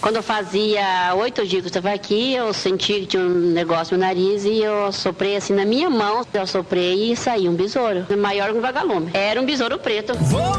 Quando eu fazia 8 dias que eu estava aqui, eu senti que tinha um negócio no nariz e eu soprei assim na minha mão. Eu soprei e saiu um besouro, maior que um vagalume. Era um besouro preto.